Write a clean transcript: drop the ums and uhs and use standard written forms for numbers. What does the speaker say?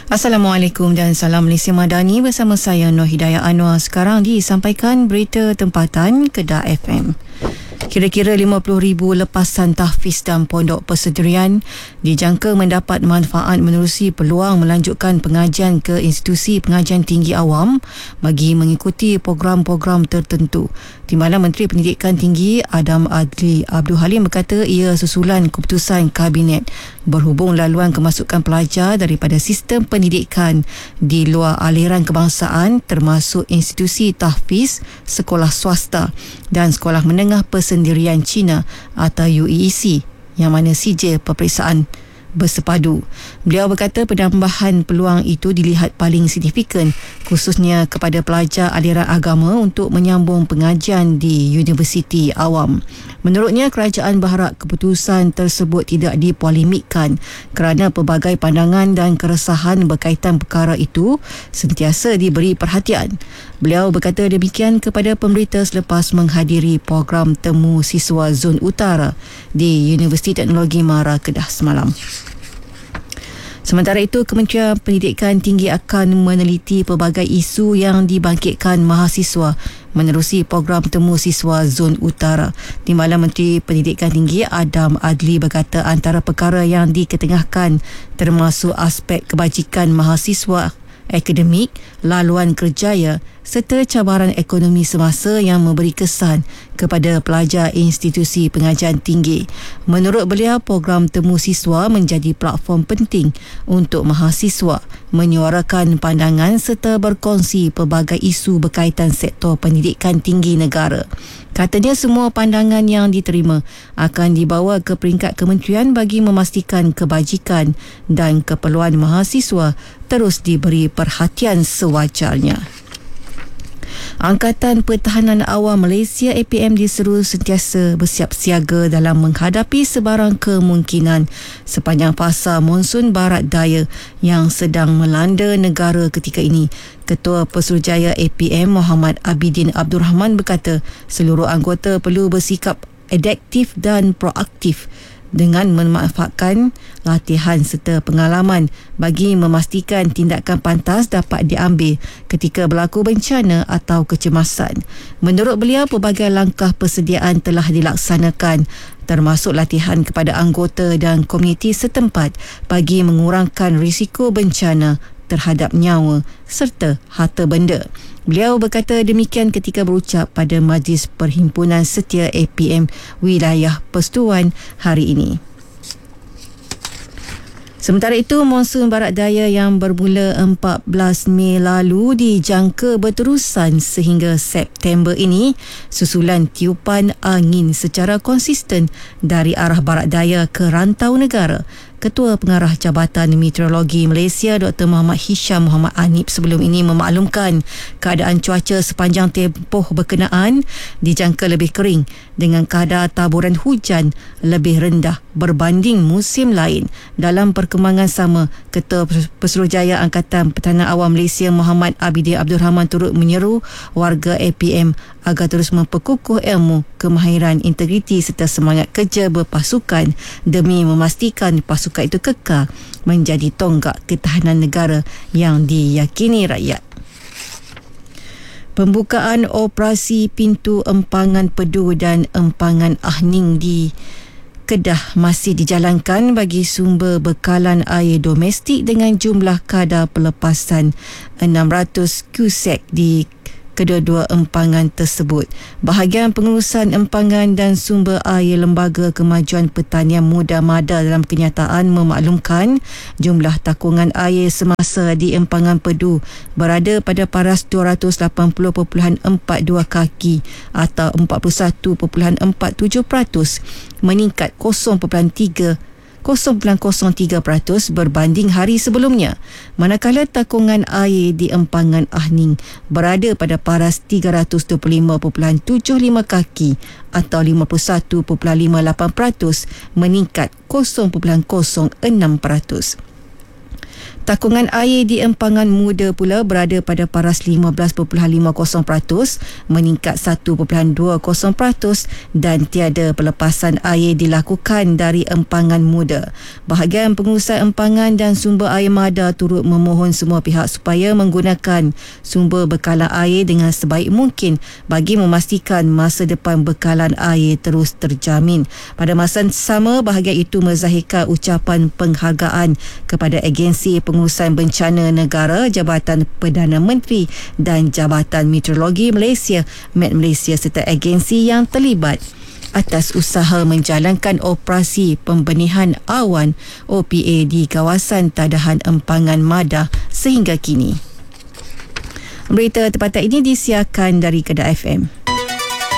Assalamualaikum dan salam Malaysia Madani bersama saya Nur Hidayah Anwar. Sekarang disampaikan berita tempatan Kedah FM. Kira-kira 50,000 lepasan tahfiz dan pondok persendirian dijangka mendapat manfaat menerusi peluang melanjutkan pengajian ke institusi pengajian tinggi awam bagi mengikuti program-program tertentu. Timbalan Menteri Pendidikan Tinggi Adam Adli Abdul Halim berkata ia susulan keputusan Kabinet berhubung laluan kemasukan pelajar daripada sistem pendidikan di luar aliran kebangsaan termasuk institusi tahfiz, sekolah swasta dan sekolah menengah persendirian Cina atau UEEC yang mana sijil peperiksaan bersepadu. Beliau berkata penambahan peluang itu dilihat paling signifikan khususnya kepada pelajar aliran agama untuk menyambung pengajian di universiti awam. Menurutnya, kerajaan berharap keputusan tersebut tidak dipolemikkan kerana pelbagai pandangan dan keresahan berkaitan perkara itu sentiasa diberi perhatian. Beliau berkata demikian kepada pemberita selepas menghadiri program temu siswa Zon Utara di Universiti Teknologi Mara Kedah semalam. Sementara itu, Kementerian Pendidikan Tinggi akan meneliti pelbagai isu yang dibangkitkan mahasiswa menerusi program temu siswa Zon Utara. Timbalan Menteri Pendidikan Tinggi Adam Adli berkata antara perkara yang diketengahkan termasuk aspek kebajikan mahasiswa, akademik, laluan kerjaya serta cabaran ekonomi semasa yang memberi kesan kepada pelajar institusi pengajian tinggi. Menurut beliau, program temu siswa menjadi platform penting untuk mahasiswa menyuarakan pandangan serta berkongsi pelbagai isu berkaitan sektor pendidikan tinggi negara. Katanya semua pandangan yang diterima akan dibawa ke peringkat kementerian bagi memastikan kebajikan dan keperluan mahasiswa terus diberi perhatian sewajarnya. Angkatan Pertahanan Awam Malaysia APM diseru sentiasa bersiap siaga dalam menghadapi sebarang kemungkinan sepanjang fasa monsun barat daya yang sedang melanda negara ketika ini. Ketua Pesuruhjaya APM Muhammad Abidin Abdul Rahman berkata seluruh anggota perlu bersikap adaptif dan proaktif dengan memanfaatkan latihan serta pengalaman bagi memastikan tindakan pantas dapat diambil ketika berlaku bencana atau kecemasan. Menurut beliau, pelbagai langkah persediaan telah dilaksanakan termasuk latihan kepada anggota dan komuniti setempat bagi mengurangkan risiko bencana terhadap nyawa serta harta benda. Beliau berkata demikian ketika berucap pada Majlis Perhimpunan Setia APM Wilayah Persekutuan hari ini. Sementara itu, monsun barat daya yang bermula 14 Mei lalu dijangka berterusan sehingga September ini susulan tiupan angin secara konsisten dari arah barat daya ke rantau negara. Ketua Pengarah Jabatan Meteorologi Malaysia Dr. Muhammad Hisham Muhammad Anip sebelum ini memaklumkan keadaan cuaca sepanjang tempoh berkenaan dijangka lebih kering dengan kadar taburan hujan lebih rendah berbanding musim lain. Dalam perkembangan sama, Ketua Pesuruhjaya Angkatan Pertahanan Awam Malaysia Muhammad Abidin Abdul Rahman turut menyeru warga APM agar terus memperkukuh ilmu, kemahiran, integriti serta semangat kerja berpasukan demi memastikan pasukan itu kekal menjadi tonggak ketahanan negara yang diyakini rakyat. Pembukaan operasi pintu empangan Pedu dan empangan Ahning di Kedah masih dijalankan bagi sumber bekalan air domestik dengan jumlah kadar pelepasan 600 kusek di kedua-dua empangan tersebut. Bahagian pengurusan empangan dan sumber air Lembaga Kemajuan Pertanian Muda Mada dalam kenyataan memaklumkan jumlah takungan air semasa di empangan Pedu berada pada paras 280.42 kaki atau 41.47%, meningkat 0.03% berbanding hari sebelumnya, manakala takungan air di empangan Ahning berada pada paras 325.75 kaki atau 51.58%, meningkat 0.06%. Takungan air di empangan muda pula berada pada paras 15.50%, meningkat 1.20%, dan tiada pelepasan air dilakukan dari empangan muda. Bahagian pengurusan empangan dan sumber air Mada turut memohon semua pihak supaya menggunakan sumber bekalan air dengan sebaik mungkin bagi memastikan masa depan bekalan air terus terjamin. Pada masa sama, bahagian itu menzahirkan ucapan penghargaan kepada Agensi Pengurusan Bencana Negara, Jabatan Perdana Menteri dan Jabatan Meteorologi Malaysia, Met Malaysia, serta agensi yang terlibat atas usaha menjalankan operasi pembenihan awan OPA di kawasan tadahan empangan Mada sehingga kini. Berita tempatan ini disiarkan dari Kedah FM.